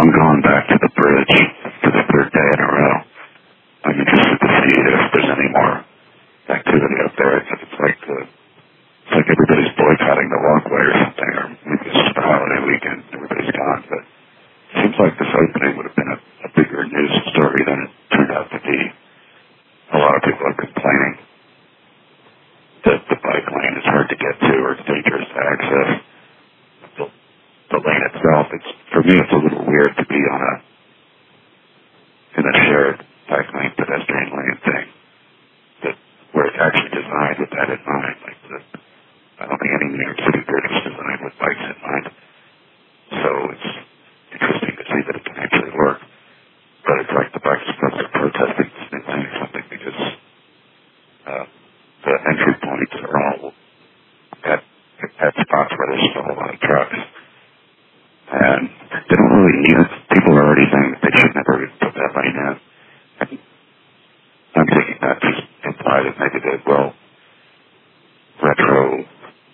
I'm going back to the bridge for the third day in a row. I'm interested to see if there's any more activity up there. It's like everybody's boycotting the walkway or something, or maybe it's just a holiday weekend, everybody's gone, but it seems like this opening would have been a bigger news story than it turned out to be. A lot of people are complaining that the bike lane is hard to get to or it's dangerous to access. The lane itself, for me it's a little weird to be in a shared bike lane, pedestrian lane thing, where it's actually designed with that in mind. I don't think any New York City bridge is designed with bikes in mind. So it's interesting to see that it can actually work. But it's like the bike clubs are protesting and saying something because the entry points are all at spots where there's still a lot of trucks. And they don't really need it. People are already saying that they should never put that lane in. I'm thinking that just imply that maybe they will